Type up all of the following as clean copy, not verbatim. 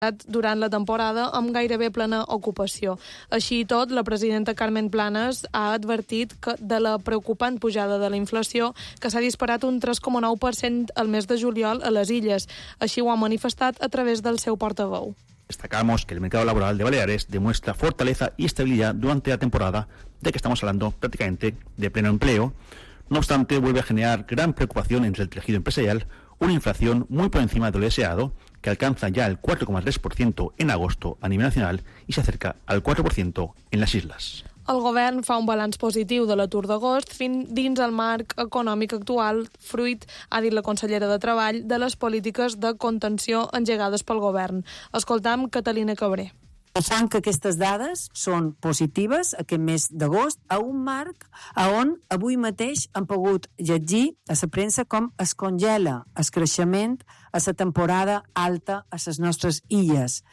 durant la temporada amb gairebé plena ocupació. Així i tot, la presidenta Carmen Planas ha advertit de la preocupant pujada de la inflació, que s'ha disparat un 3,9% al mes de juliol a les Illes. Així ho ha manifestat a través del seu portaveu. Destacamos que el mercado laboral de Baleares demuestra fortaleza y estabilidad durante la temporada, de que estamos hablando prácticamente de pleno empleo. No obstante, vuelve a generar gran preocupación entre el tejido empresarial una inflación muy por encima de lo deseado, que alcanza ya el 4,3% en agosto a nivel nacional y se acerca al 4% en las islas. El govern fa un balanç positiu de l'atur d'agost dins el marc econòmic actual, fruit, ha dit la consellera de Treball, de les polítiques de contenció engegades pel govern. Escoltam Catalina Cabré. Fan que aquestes dades són positives aquest mes d'agost a un marc on avui mateix han pogut llegir a la premsa com es congela el creixement a la temporada alta a les nostres illes.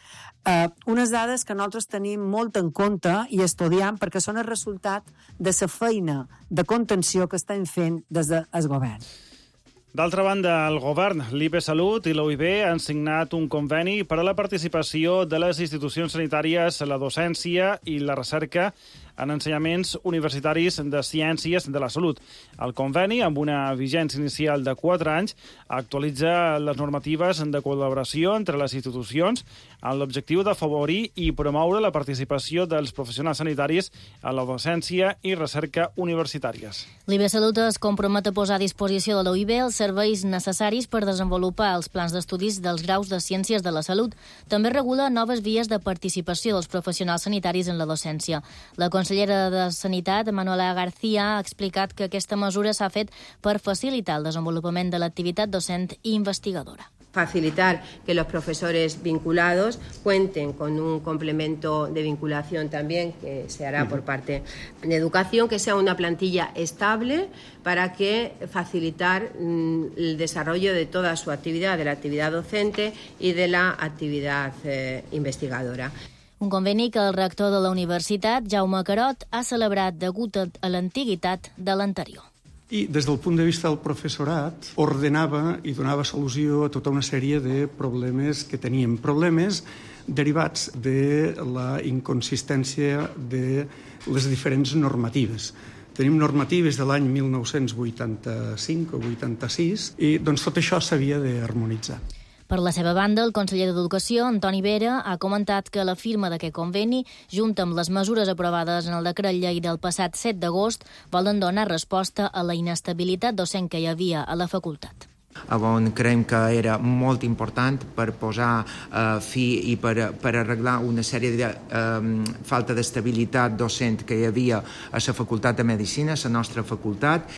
Unes dades que nosaltres tenim molt en compte i estudiam perquè són el resultat de la feina de contenció que estem fent des del govern. D'altra banda, el govern, l'IPE Salut i l'OIB han signat un conveni per a la participació de les institucions sanitàries, la docència i la recerca en ensenyaments universitaris de ciències de la salut. El conveni, amb una vigència inicial de 4 anys, actualitza les normatives de col·laboració entre les institucions amb l'objectiu d'afavorir i promoure la participació dels professionals sanitaris en la docència i recerca universitàries. L'IPE Salut es compromet a posar a disposició de l'OIB els serveis necessaris per desenvolupar els plans d'estudis dels graus de ciències de la salut. També regula noves vies de participació dels professionals sanitaris en la docència. La consellera de Sanitat, Manuela García, ha explicat que aquesta mesura s'ha fet per facilitar el desenvolupament de l'activitat docent i investigadora. Facilitar que los profesores vinculados cuenten con un complemento de vinculación también que se hará por parte de Educación, que sea una plantilla estable para que facilitar el desarrollo de toda su actividad, de la actividad docente y de la actividad investigadora. Un conveni que el rector de la universitat, Jaume Carot, ha celebrat degut a l'antiguitat de l'anterior. I des del punt de vista del professorat ordenava i donava solució a tota una sèrie de problemes que teníem. Problemes derivats de la inconsistència de les diferents normatives. Tenim normatives de l'any 1985 o 86 i doncs tot això s'havia d'harmonitzar. Per la seva banda, el conseller d'Educació, Antoni Vera, ha comentat que la firma d'aquest conveni, junt amb les mesures aprovades en el decret llei del passat 7 d'agost, volen donar resposta a la inestabilitat docent que hi havia a la facultat. On creiem que era molt important per posar fi i per arreglar una sèrie de falta d'estabilitat docent que hi havia a la facultat de Medicina, a la nostra facultat,